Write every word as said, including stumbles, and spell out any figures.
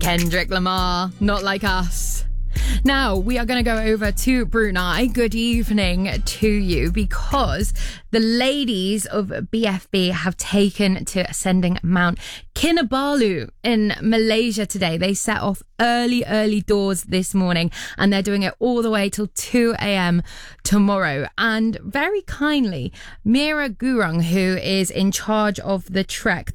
Kendrick Lamar, Not Like Us. Now, we are going to go over to Brunei. Good evening to you, because the ladies of B F B have taken to ascending Mount Kinabalu in Malaysia today. They set off early, early doors this morning, and they're doing it all the way till two a.m. tomorrow. And very kindly, Mira Gurung, who is in charge of the trek,